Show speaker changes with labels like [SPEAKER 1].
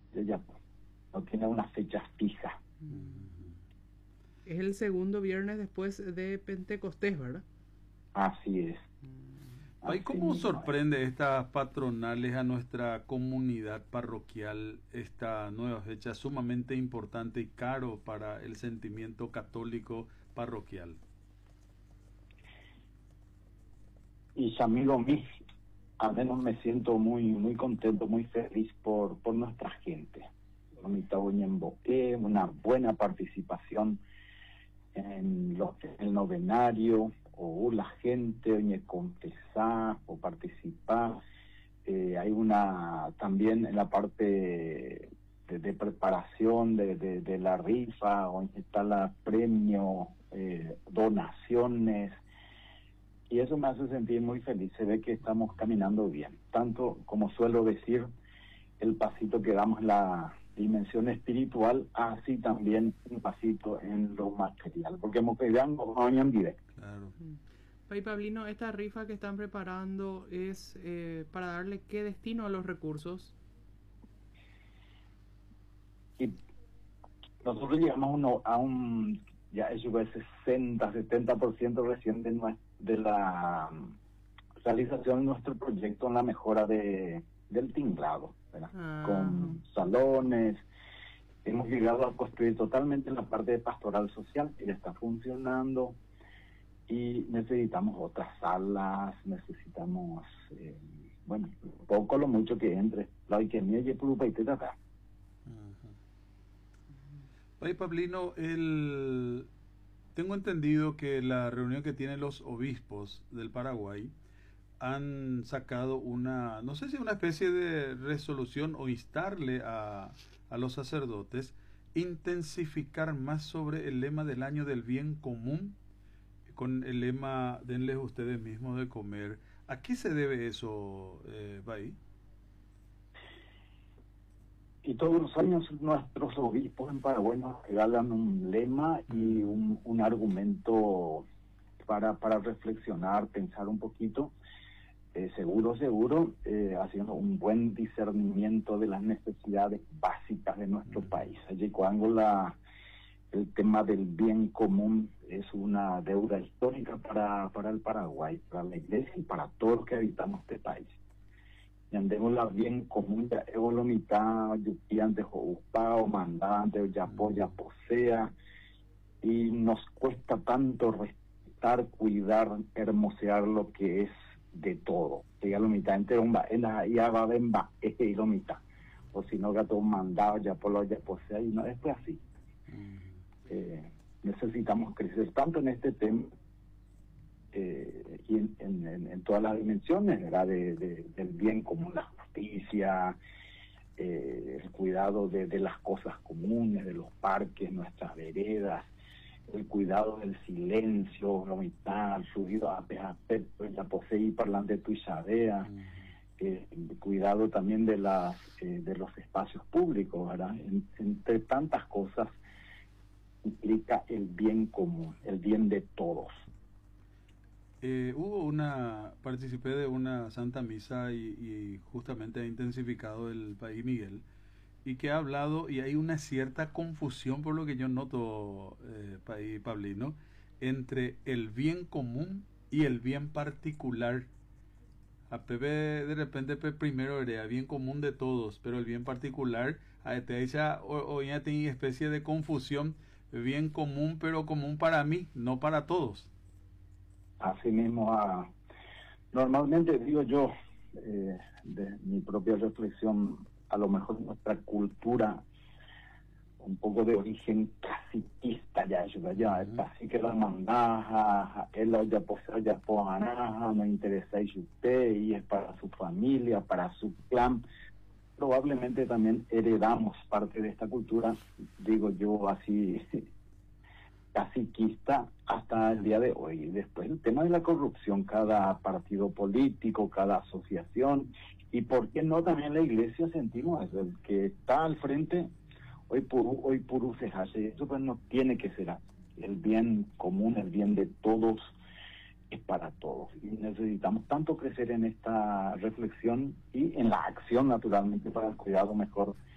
[SPEAKER 1] ella no tiene una fecha fija.
[SPEAKER 2] Es el segundo viernes después de Pentecostés, ¿verdad?
[SPEAKER 1] Así es,
[SPEAKER 3] ¿Y
[SPEAKER 1] así
[SPEAKER 3] cómo
[SPEAKER 1] mismo es.
[SPEAKER 3] sorprende estas patronales a nuestra comunidad parroquial esta nueva fecha sumamente importante y caro para el sentimiento católico parroquial?
[SPEAKER 1] Y amigo mío, al menos me siento muy contento, muy feliz por nuestra gente. Una buena participación en el novenario, o la gente oye confesar o participar. Hay una también en la parte de preparación de la rifa, donde está la premio, donaciones, y eso me hace sentir muy feliz. Se ve que estamos caminando bien, tanto como suelo decir, el pasito que damos en la dimensión espiritual, así también un pasito en lo material, porque hemos pegado no en directo.
[SPEAKER 3] Claro.
[SPEAKER 2] Pai Pablino, esta rifa que están preparando es para darle qué destino a los recursos.
[SPEAKER 1] Y nosotros llegamos ya eso es 60-70% recién de la realización de nuestro proyecto en la mejora del tinglado, ¿verdad? Con salones. Hemos llegado a construir totalmente la parte de pastoral social, que ya está funcionando, y necesitamos otras salas, necesitamos, poco lo mucho que entre, la que me lleve por y te trata.
[SPEAKER 3] Oye, Pablino, tengo entendido que la reunión que tienen los obispos del Paraguay han sacado no sé si una especie de resolución o instarle a los sacerdotes intensificar más sobre el lema del año del bien común, con el lema denles ustedes mismos de comer. ¿A qué se debe eso, Bay?
[SPEAKER 1] Y todos los años nuestros obispos en Paraguay nos regalan un lema y un argumento para reflexionar, pensar un poquito, seguro, haciendo un buen discernimiento de las necesidades básicas de nuestro país. Allí cuando el tema del bien común es una deuda histórica para el Paraguay, para la Iglesia y para todos los que habitamos este país. Y andemos la bien común, ya la mitad, antes o mandante, o ya posea, y nos cuesta tanto respetar, cuidar, hermosear lo que es de todo. Que ya la mitad entero ya va y la mitad. O si no, gato mandado, ya posea, y no es pues así. Necesitamos crecer tanto en este tema, y en todas las dimensiones, ¿verdad? Del bien común, la justicia, el cuidado de las cosas comunes, de los parques, nuestras veredas, el cuidado del silencio, la mitad, el subido a la poseí parlante tu isabea, el cuidado también de los espacios públicos, ¿verdad? Entre tantas cosas implica el bien común, el bien de todos.
[SPEAKER 3] Participé de una Santa Misa y justamente ha intensificado el País Miguel, y que ha hablado, y hay una cierta confusión por lo que yo noto, Pablino, entre el bien común y el bien particular. A Pepe de repente primero era bien común de todos, pero el bien particular, hoy ya tiene especie de confusión, bien común pero común para mí, no para todos.
[SPEAKER 1] Así mismo, normalmente digo yo, de mi propia reflexión, a lo mejor nuestra cultura, un poco de origen caciquista, así que la mandaja, él ya posee, ya no interesa y usted, y es para su familia, para su clan. Probablemente también heredamos parte de esta cultura, digo yo así, caciquista hasta el día de hoy. Después el tema de la corrupción, cada partido político, cada asociación, y por qué no también la iglesia, sentimos eso, el que está al frente, hoy por se hace, eso pues no tiene que ser así. El bien común, el bien de todos, es para todos, y necesitamos tanto crecer en esta reflexión y en la acción, naturalmente, para el cuidado mejor